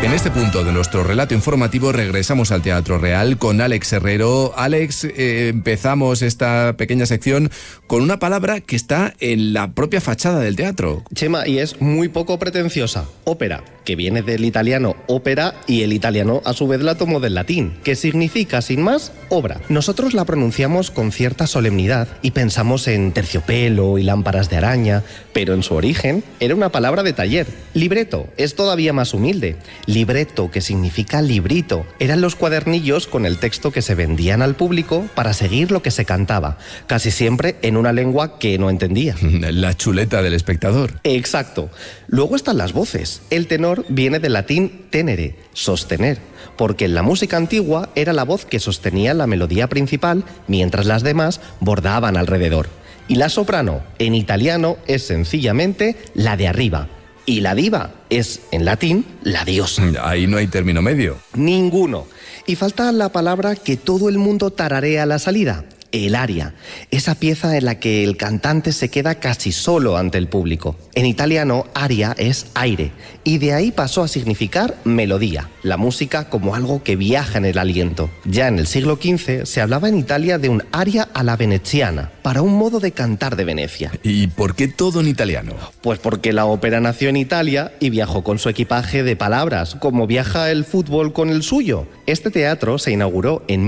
En este punto de nuestro relato informativo regresamos al Teatro Real con Alex Herrero. Alex, empezamos esta pequeña sección con una palabra que está en la propia fachada del teatro. Chema, y es muy poco pretenciosa. Ópera, que viene del italiano ópera y el italiano a su vez la tomó del latín, que significa, sin más, obra. Nosotros la pronunciamos con cierta solemnidad y pensamos en terciopelo y lámparas de araña, pero en su origen era una palabra de taller. Libreto es todavía más humilde. Libreto, que significa librito, eran los cuadernillos con el texto que se vendían al público para seguir lo que se cantaba, casi siempre en una lengua que no entendía. La chuleta del espectador. Exacto. Luego están las voces. El tenor viene del latín tenere, sostener, porque en la música antigua era la voz que sostenía la melodía principal, mientras las demás bordaban alrededor. Y la soprano, en italiano, es sencillamente la de arriba. Y la diva es, en latín, la diosa. Ahí no hay término medio. Ninguno. Y falta la palabra que todo el mundo tararea a la salida: el aria, esa pieza en la que el cantante se queda casi solo ante el público. En italiano, aria es aire, y de ahí pasó a significar melodía, la música como algo que viaja en el aliento. Ya en el siglo XV se hablaba en Italia de un aria a la veneziana, para un modo de cantar de Venecia. ¿Y por qué todo en italiano? Pues porque la ópera nació en Italia y viajó con su equipaje de palabras, como viaja el fútbol con el suyo. Este teatro se inauguró en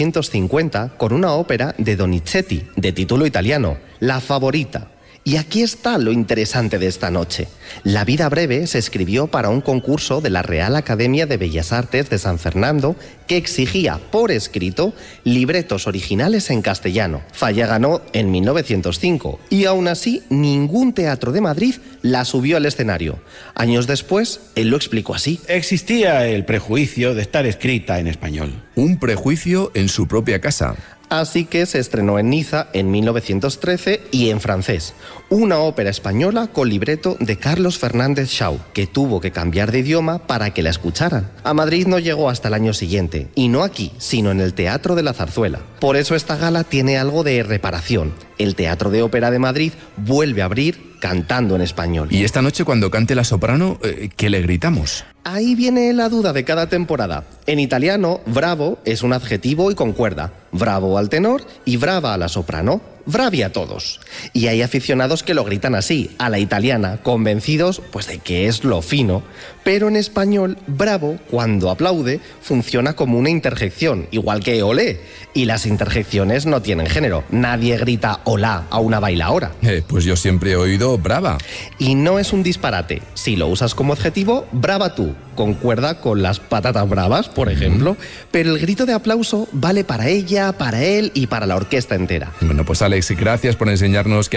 1850 con una ópera de Donizetti, de título italiano, La Favorita. Y aquí está lo interesante de esta noche. La vida breve se escribió para un concurso de la Real Academia de Bellas Artes de San Fernando que exigía por escrito libretos originales en castellano. Falla ganó en 1905 y aún así ningún teatro de Madrid la subió al escenario. Años después, él lo explicó así. Existía el prejuicio de estar escrita en español. Un prejuicio en su propia casa. Así que se estrenó en Niza en 1913 y en francés, una ópera española con libreto de Carlos Fernández Shaw, que tuvo que cambiar de idioma para que la escucharan. A Madrid no llegó hasta el año siguiente, y no aquí, sino en el Teatro de la Zarzuela. Por eso esta gala tiene algo de reparación. El Teatro de Ópera de Madrid vuelve a abrir cantando en español. Y esta noche, cuando cante la soprano, ¿qué le gritamos? Ahí viene la duda de cada temporada. En italiano, bravo es un adjetivo y concuerda. Bravo al tenor y brava a la soprano. Bravi a todos. Y hay aficionados que lo gritan así, a la italiana, convencidos pues de que es lo fino. Pero en español, bravo, cuando aplaude, funciona como una interjección, igual que olé. Y las interjecciones no tienen género. Nadie grita olá a una bailaora. Pues yo siempre he oído brava. Y no es un disparate. Si lo usas como adjetivo, brava tú. Concuerda con las patatas bravas, por ejemplo. Pero el grito de aplauso vale para ella, para él y para la orquesta entera. Bueno, pues Alex, gracias por enseñarnos que